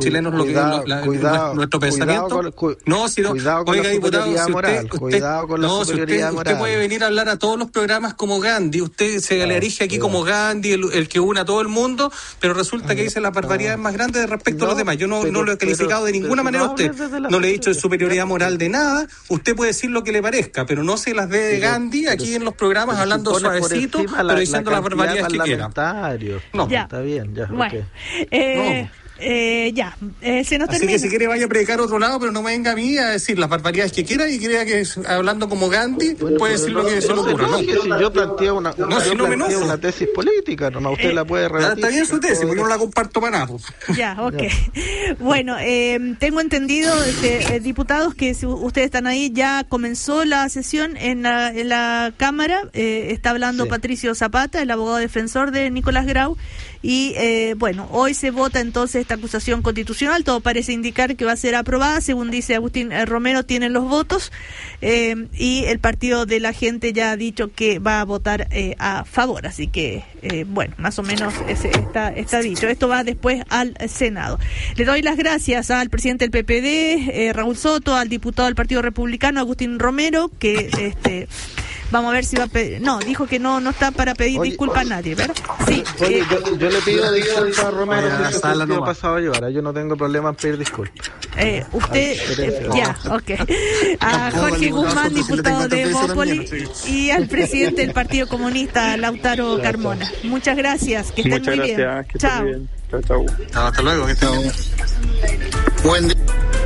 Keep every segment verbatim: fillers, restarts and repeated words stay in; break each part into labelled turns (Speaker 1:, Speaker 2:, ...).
Speaker 1: chilenos
Speaker 2: cuidado,
Speaker 1: lo que la,
Speaker 2: cuidado,
Speaker 1: nuestro pensamiento.
Speaker 2: Cuidado con, cu,
Speaker 1: no, si no,
Speaker 2: cuidado con
Speaker 1: oiga,
Speaker 2: la superioridad
Speaker 1: diputado, si
Speaker 2: moral.
Speaker 1: Usted,
Speaker 2: cuidado con la
Speaker 1: no,
Speaker 2: superioridad
Speaker 1: si usted,
Speaker 2: moral.
Speaker 1: Usted puede venir a hablar a todos los programas como Gandhi. Usted se no, le erige aquí cuidado. Como Gandhi, el, el que une a todo el mundo, pero resulta que dice las barbaridades no. más grandes respecto no, a los demás. Yo no, pero, no lo he calificado pero, de ninguna manera a usted. No le he dicho de superioridad moral de nada. Usted puede decir lo que le parezca, pero no se las dé de Gandhi aquí pero, en los programas hablando suavecito, pero la, diciendo la las barbaridades que quiera.
Speaker 2: No, ya. Está bien, ya.
Speaker 3: Bueno,
Speaker 2: okay.
Speaker 3: eh, no. Eh, ya, eh, se nos
Speaker 1: Así
Speaker 3: termina.
Speaker 1: que si quiere vaya a predicar a otro lado, pero no me venga a mí a decir las barbaridades que quiera y crea que hablando como Gandhi bueno, puede decir lo que se le ocurra.
Speaker 2: No, si yo planteo una,
Speaker 1: no, si no
Speaker 2: planteo una tesis política, no, usted eh, la puede rebatir.
Speaker 1: Está bien su tesis, porque yo no la comparto para nada.
Speaker 3: Ya, ok. Ya. Bueno, eh, tengo entendido, este, eh, diputados, que si ustedes están ahí, ya comenzó la sesión en la, en la Cámara. Eh, está hablando sí. Patricio Zapata, el abogado defensor de Nicolás Grau. Y eh, bueno, hoy se vota entonces esta acusación constitucional, todo parece indicar que va a ser aprobada, según dice Agustín eh, Romero, tienen los votos, eh, y el Partido de la Gente ya ha dicho que va a votar eh, a favor, así que eh, bueno, más o menos ese está, está dicho. Esto va después al Senado. Le doy las gracias al presidente del P P D, eh, Raúl Soto, al diputado del Partido Republicano, Agustín Romero, que este... Vamos a ver si va a pedir. No, dijo que no no está para pedir oye, disculpas oye, a nadie, ¿verdad? Sí.
Speaker 2: Oye, eh, yo, yo le pido disculpas a Romero si se ha pasado a llevar. Yo no tengo problema en pedir disculpas.
Speaker 3: Eh, usted, eh, ya, ok. A Jorge Guzmán, diputado de Evópoli, y al presidente del Partido Comunista, Lautaro Carmona. Muchas gracias, que estén muy bien. Chao.
Speaker 1: Chao, chao. Hasta luego, que estén bien. Buen día.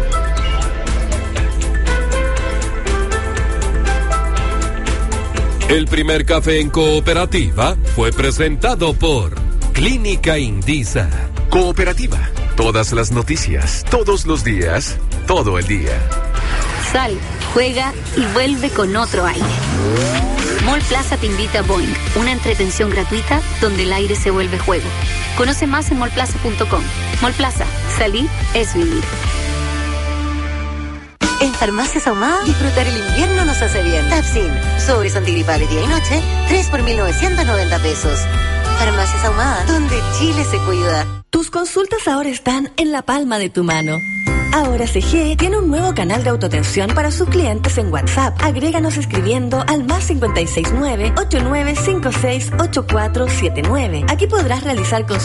Speaker 4: El primer café en cooperativa fue presentado por Clínica Indisa. Cooperativa. Todas las noticias, todos los días, todo el día.
Speaker 5: Sal, juega y vuelve con otro aire. Mall Plaza te invita a Boing, una entretención gratuita donde el aire se vuelve juego. Conoce más en mall plaza punto com. Mall Plaza, salir es vivir.
Speaker 6: En Farmacias Ahumada, disfrutar el invierno nos hace bien. Tapsin, sobres antigripales día y noche, tres por mil novecientos noventa pesos. Farmacias Ahumada, donde Chile se cuida.
Speaker 7: Tus consultas ahora están en la palma de tu mano. Ahora C G tiene un nuevo canal de autoatención para sus clientes en WhatsApp. Agréganos escribiendo al más cinco seis nueve, ocho nueve cinco seis, ocho cuatro siete nueve. Aquí podrás realizar consultas